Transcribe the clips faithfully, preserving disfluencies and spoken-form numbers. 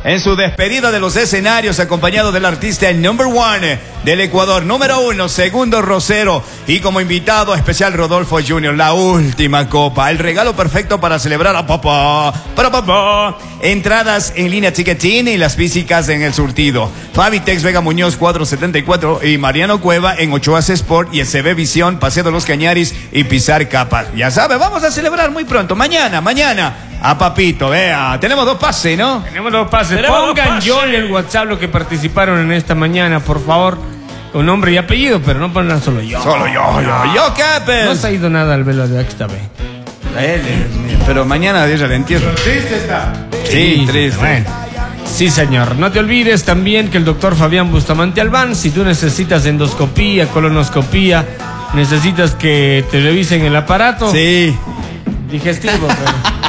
en su despedida de los escenarios, acompañado del artista el number one del Ecuador, número uno, Segundo Rosero, y como invitado especial Rodolfo junior La última copa, el regalo perfecto para celebrar a papá, para papá. Entradas en línea Ticketing y las físicas en el surtido. Fabitex Vega Muñoz cuatrocientos setenta y cuatro y Mariano Cueva en Ochoa C Sport y S B Visión, Paseo de los Cañaris y Pisar Capas. Ya sabe, vamos a celebrar muy pronto, mañana, mañana. A Papito, vea, tenemos dos pases, ¿no? Tenemos dos pases. Tenemos Pongan dos pases. yo en el WhatsApp lo que participaron en esta mañana, por favor. Con nombre y apellido, pero no pongan solo yo. Solo yo, yo, yo, ¿qué? Pues? No se ha ido nada al velo de esta vez. Él, pero mañana Dios el entierro. Triste está. Sí, Sí, triste. bueno. Sí, señor. No te olvides también que el doctor Fabián Bustamante Albán, si tú necesitas endoscopía, colonoscopía, necesitas que te revisen el aparato Sí. digestivo, pero...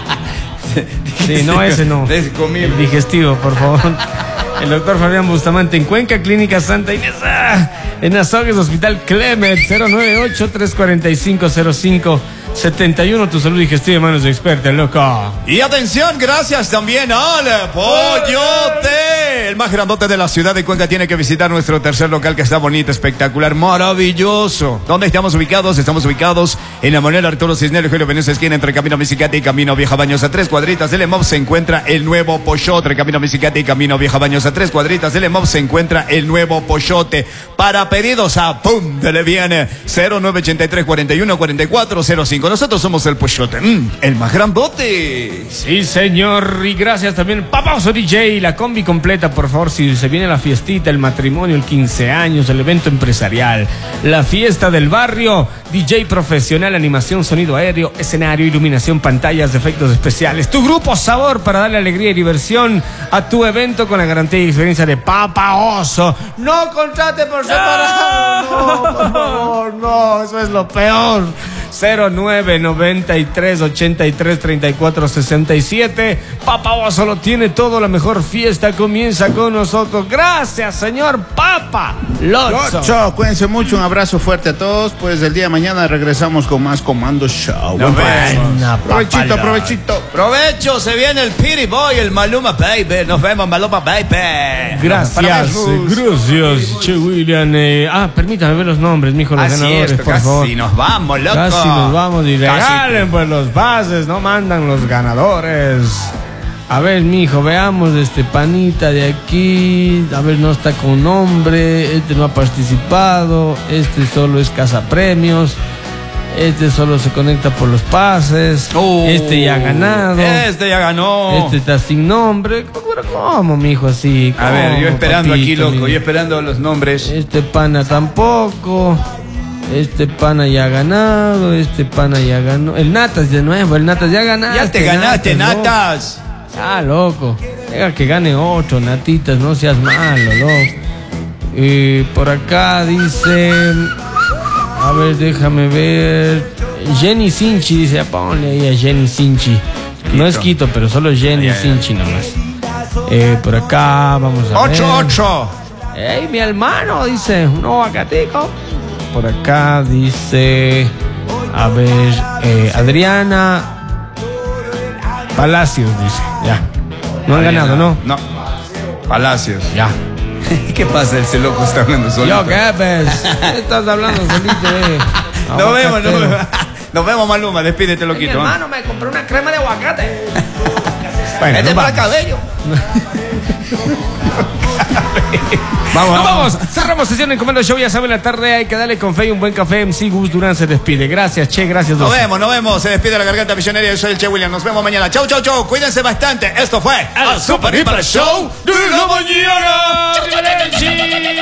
Sí, no, ese no. Es comible. El digestivo, por favor. El doctor Fabián Bustamante en Cuenca, Clínica Santa Inés. ¡Ah! En Azogues, Hospital Clemet, cero nueve ocho, tres cuatro cinco, cero cinco siete uno. Tu salud digestiva en manos de expertos, loco. Y atención, gracias también al Pollote. El más grandote de la ciudad de Cuenca tiene que visitar nuestro tercer local, que está bonito, espectacular, maravilloso. ¿Dónde estamos ubicados? Estamos ubicados en la Manuel Arturo Cisneros, Julio Venecia, esquina entre Camino Misicate y Camino Vieja Baños. A tres cuadritas del E M O V se encuentra el nuevo Pollote. Camino Misicate y Camino Vieja Baños. A tres cuadritas del E M O V se encuentra el nuevo Pollote. Para pedidos a pum, le viene cero nueve ochenta y tres, cuarenta y uno, cuarenta y cuatro cero cinco. Nosotros somos el Pollote, mm, el más grandote. Sí, señor. Y gracias también, Papaoso D J, la combi completa, por favor. Si se viene la fiestita, el matrimonio, el quince años, el evento empresarial, la fiesta del barrio, D J profesional, animación, sonido aéreo, escenario, iluminación, pantallas, efectos especiales. Tu grupo Sabor para darle alegría y diversión a tu evento con la garantía y experiencia de Papaoso. No contrate por separado. No, por favor, no, eso es lo peor. cero nueve noventa y tres ochenta y tres treinta y cuatro sesenta y siete. Papaoso lo tiene todo, la mejor fiesta comienza con nosotros. Gracias, señor Papa Locho. Locho, cuídense mucho, un abrazo fuerte a todos. Pues el día de mañana regresamos con más Comando Show. Nos Buen vemos. provecho. Provechito, provechito. Provecho, se viene el Piri Boy, el Maluma Baby. Nos vemos, Maluma Baby. Gracias, gracias, Che William. Eh, ah, permítame ver los nombres, mijo, los Así ganadores, es, por casi favor. nos vamos, loco. Casi nos vamos y Casi. regalen pues los pases, no mandan los ganadores. A ver, mijo, veamos este panita de aquí. A ver, no está con nombre. Este no ha participado. Este solo es cazapremios. Este solo se conecta por los pases. Oh, este ya ha ganado. Este ya ganó. Este está sin nombre. ¿Pero cómo, mijo, así? A ver, yo ¿Cómo, esperando papito, aquí, loco. mijo? Yo esperando los nombres. Este pana tampoco. Este pana ya ha ganado. Este pana ya ganó. El Natas de nuevo. El Natas ya ganaste. Ya te ganaste, Natas. Natas. Ah, loco. Deja que gane otro, Natitas. No seas malo, loco. Y por acá dice... A ver, déjame ver. Jenny Sinchi dice, ponle ahí a Jenny Sinchi. No es Quito, pero solo Jenny Ay, ay, Sinchi nomás. Eh, por acá, vamos a ver. Ocho, ocho. Ey, mi hermano, dice, un aguacatico. Por acá dice, a ver, eh, Adriana Palacios, dice, ya. No han ganado, ¿no? No. Palacios. Ya. ¿Qué pasa? Ese loco está hablando solo. Yo, ¿qué ves? ¿Qué estás hablando solito, eh? Nos vemos, nos Aguacatero. vemos. Nos vemos, Maluma. Despídete, Ay, mi loquito. ¿eh? hermano, me compré una crema de aguacate. Bueno, Este nos para el vamos. cabello. Vamos, Nos vamos. vamos. Cerramos sesión en Comando Show. Ya saben, la tarde hay que darle con fe y un buen café. M C Gus Durán se despide. Gracias, Che. Gracias, Nos Doce. vemos, nos vemos. Se despide la garganta visionaria. Yo soy el Che William. Nos vemos mañana. Chau, chau, chau. Cuídense bastante. Esto fue El Super Hiper Show de la mañana.